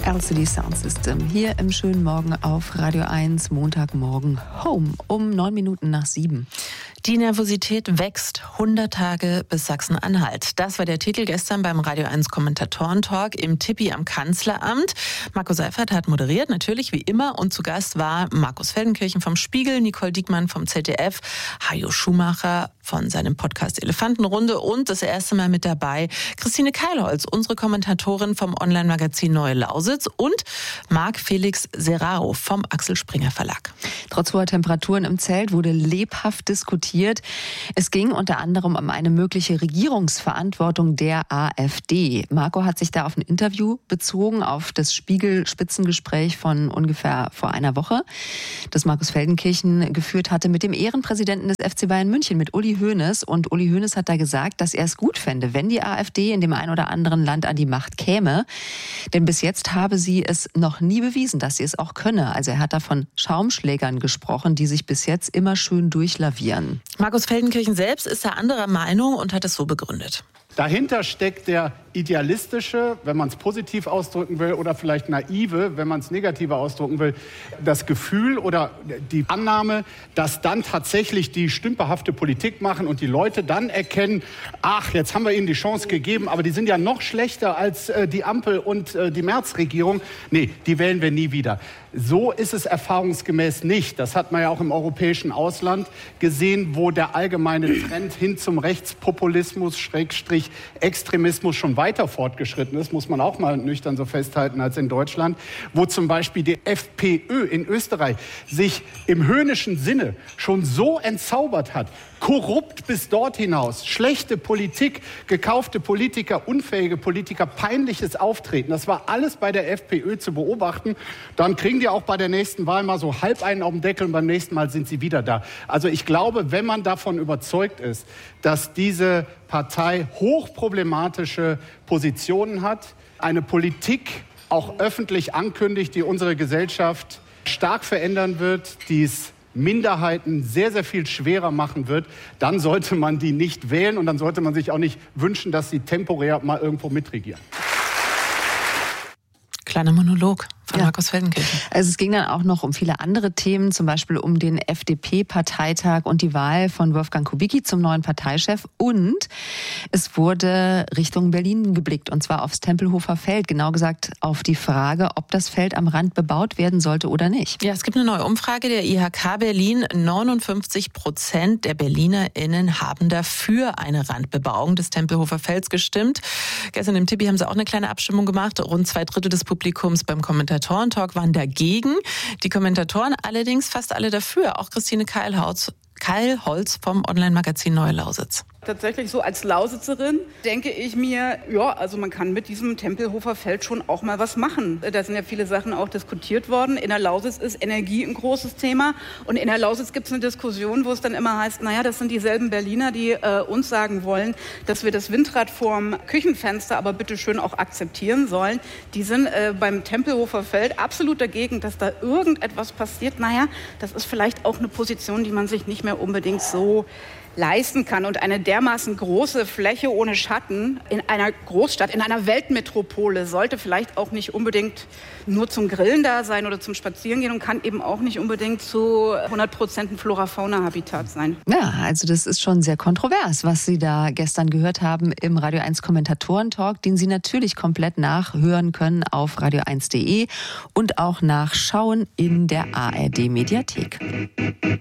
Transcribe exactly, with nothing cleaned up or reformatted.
L C D Sound System hier im schönen Morgen auf Radio eins, Montagmorgen Home um neun Minuten nach sieben. Die Nervosität wächst. hundert Tage bis Sachsen-Anhalt. Das war der Titel gestern beim Radio eins Kommentatoren-Talk im Tippi am Kanzleramt. Marco Seifert hat moderiert, natürlich wie immer. Und zu Gast war Markus Feldenkirchen vom Spiegel, Nicole Diekmann vom Z D F, Hajo Schumacher von seinem Podcast Elefantenrunde und das erste Mal mit dabei Christine Keilholz, unsere Kommentatorin vom Online-Magazin Neue Lausitz, und Marc Felix Serraro vom Axel Springer Verlag. Trotz hoher Temperaturen im Zelt wurde lebhaft diskutiert. Es ging unter anderem um eine mögliche Regierungsverantwortung der AfD. Marco hat sich da auf ein Interview bezogen, auf das Spiegel-Spitzengespräch von ungefähr vor einer Woche, das Markus Feldenkirchen geführt hatte mit dem Ehrenpräsidenten des F C Bayern München, mit Uli Hoeneß. Und Uli Hoeneß hat da gesagt, dass er es gut fände, wenn die AfD in dem einen oder anderen Land an die Macht käme. Denn bis jetzt habe sie es noch nie bewiesen, dass sie es auch könne. Also er hat da von Schaumschlägern gesprochen, die sich bis jetzt immer schön durchlavieren. Markus Feldenkirchen selbst ist da anderer Meinung und hat es so begründet. Dahinter steckt der idealistische, wenn man es positiv ausdrücken will, oder vielleicht naive, wenn man es negativer ausdrücken will, das Gefühl oder die Annahme, dass dann tatsächlich die stümperhafte Politik machen und die Leute dann erkennen, ach, jetzt haben wir ihnen die Chance gegeben, aber die sind ja noch schlechter als äh, die Ampel und äh, die Merz-Regierung. Nee, die wählen wir nie wieder. So ist es erfahrungsgemäß nicht. Das hat man ja auch im europäischen Ausland gesehen, wo der allgemeine Trend hin zum Rechtspopulismus, Schrägstrich Extremismus schon weiter fortgeschritten ist, muss man auch mal nüchtern so festhalten als in Deutschland, wo zum Beispiel die FPÖ in Österreich sich im höhnischen Sinne schon so entzaubert hat, korrupt bis dort hinaus, schlechte Politik, gekaufte Politiker, unfähige Politiker, peinliches Auftreten. Das war alles bei der FPÖ zu beobachten. Dann kriegen die auch bei der nächsten Wahl mal so halb einen auf den Deckel und beim nächsten Mal sind sie wieder da. Also ich glaube, wenn man davon überzeugt ist, dass diese Partei hochproblematische Positionen hat, eine Politik auch öffentlich ankündigt, die unsere Gesellschaft stark verändern wird, die es Minderheiten sehr, sehr viel schwerer machen wird, dann sollte man die nicht wählen und dann sollte man sich auch nicht wünschen, dass sie temporär mal irgendwo mitregieren. Kleiner Monolog von Ja. Markus Feldenkirchen. Also es ging dann auch noch um viele andere Themen, zum Beispiel um den F D P-Parteitag und die Wahl von Wolfgang Kubicki zum neuen Parteichef. Und es wurde Richtung Berlin geblickt, und zwar aufs Tempelhofer Feld. Genau gesagt auf die Frage, ob das Feld am Rand bebaut werden sollte oder nicht. Ja, es gibt eine neue Umfrage der I H K Berlin. neunundfünfzig Prozent der BerlinerInnen haben dafür eine Randbebauung des Tempelhofer Felds gestimmt. Gestern im Tippi haben sie auch eine kleine Abstimmung gemacht. Rund zwei Drittel des Publikums beim Kommentatoren-Talk waren dagegen. Die Kommentatoren allerdings fast alle dafür. Auch Christine Keilholz, Keilholz vom Online-Magazin Neue Lausitz. Tatsächlich so als Lausitzerin denke ich mir, ja, also man kann mit diesem Tempelhofer Feld schon auch mal was machen. Da sind ja viele Sachen auch diskutiert worden. In der Lausitz ist Energie ein großes Thema. Und in der Lausitz gibt es eine Diskussion, wo es dann immer heißt, naja, das sind dieselben Berliner, die äh, uns sagen wollen, dass wir das Windrad vorm Küchenfenster aber bitte schön auch akzeptieren sollen. Die sind äh, beim Tempelhofer Feld absolut dagegen, dass da irgendetwas passiert. Naja, das ist vielleicht auch eine Position, die man sich nicht mehr unbedingt so leisten kann. Und eine dermaßen große Fläche ohne Schatten in einer Großstadt, in einer Weltmetropole sollte vielleicht auch nicht unbedingt nur zum Grillen da sein oder zum Spazierengehen und kann eben auch nicht unbedingt zu hundert Prozent ein Flora-Fauna-Habitat sein. Ja, also das ist schon sehr kontrovers, was Sie da gestern gehört haben im Radio eins Kommentatoren-Talk, den Sie natürlich komplett nachhören können auf radio eins punkt de und auch nachschauen in der A R D Mediathek.